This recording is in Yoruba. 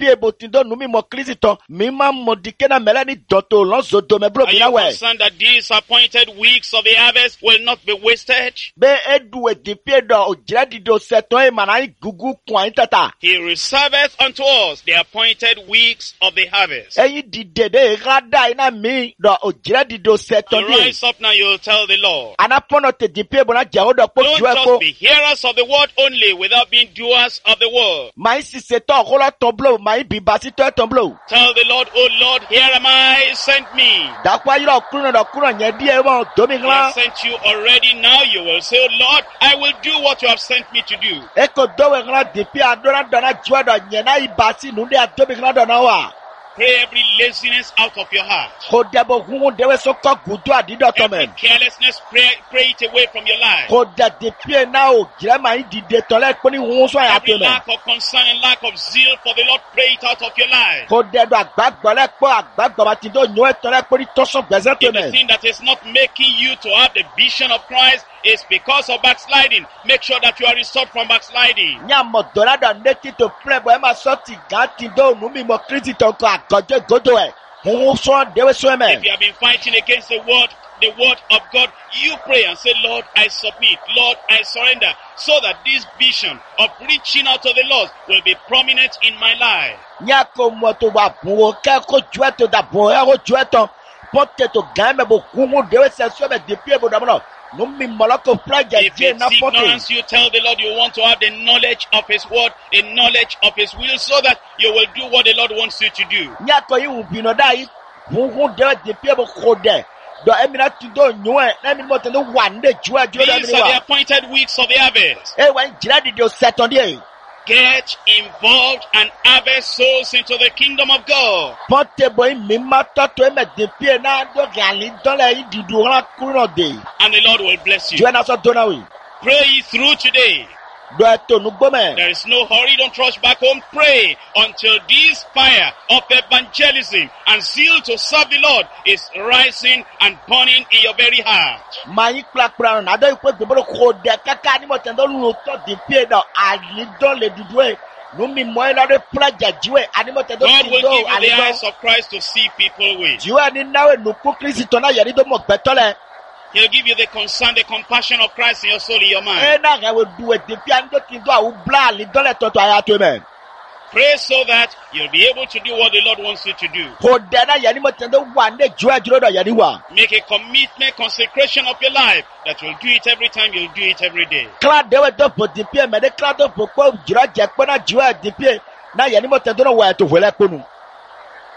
pie botindo numi mo Kristo mima modikena melani doto lonzo do meblo Are you binawe concerned that these appointed weeks of the harvest will not be wasted? be edu di pie do ojredi do seton e manai gugu kwa tata He reserveth unto us the appointed weeks of the harvest. eyi didede rada ina mi do ojredi do seton You di rise up now, you'll tell the Lord. anapono te di pie bona jawo do po Don't jueko just be hearers of the word only without being doers of the word. mai si seton rola tomblo mai bibasi to tomblo Tell the Lord, oh Lord, here am I, send me. dakwa yiro kuno do kuno nye die won domi He glan has sent you already. Now you will say, oh Lord, I will do what you have sent me to do. eko dowe glan di pie adora dona juwa do nyena ibasi nunde adomi glan do na wa Pray every laziness out of your heart. ko debo hungun dewe so ko gudu adido to Every men carelessness, pray it away from your life. ko da di pie na o jire mai dide to le poni hungun so ya Every to men lack of concern and lack of zeal for the Lord, pray it out of your life. ko de do agbagbo le po agbagbo ma ti do nyo to le poni to so gbese to If the men thing that is not making you to have the vision of Christ is because of backsliding, make sure that you are restored from backsliding. nya mo dora da neti to pre bo e ma so ti ga ti do nu mi mo Kristo ko agoje godo e hungun so dewe so men If you have been fighting against the word of God, you pray and say, Lord, I submit, Lord, I surrender, so that this vision of reaching out to the lost will be prominent in my life. nya ko mo to wa bu o ke ko ju to da bo e ko ju to pote to ga me bo hungun dewe se so be di pie bo da mo no mi moloko praja If je it's na pote ignorance, you tell the Lord you want to have the knowledge of His word, the knowledge of His will, so that you will do what the Lord wants you to do. nya ko yi u bino dai hungun dewe di pie bo ko de do emina ti do nyu e na mi mo te no wande ju a ju da mi These are the wa appointed weeks of the harvest. e wa jira di do seton di Get involved and harvest souls into the kingdom of God. pote boy mi ma to to me de pie na do gali don le yi di do ran kuro de And the Lord will bless you. ju na so do na wi Pray it through today. do e to nu gbo me There is no hurry. Don't rush back home. Pray until this fire of evangelism and zeal to serve the Lord is rising and burning in your very heart. ma yi kpla na do ipo gbe bo ko de kaka ni mo te do lu to di pie do ali don le dudu e nu mi mo e la de praja ju e ani mo te do God ti will do give you ali the do eyes of Christ to see people with. ju ani nawe nu ku Kristo na yeri do mo gbeto le He'll give you the concern, the compassion of Christ in your soul, in your mind. e na ga we du e de pie ando ti do a u bla ali don le to aya to me Pray so that you'll be able to do what the Lord wants you to do. ko de na yeri mo te do wande ju a juro do yeri wa Make a commitment, consecration of your life that you'll do it every time, you'll do it every day. kla de we do bo di pie me de kla do bo ko juro je pe na ju a di pie na yeri mo te do no wa to wele ponu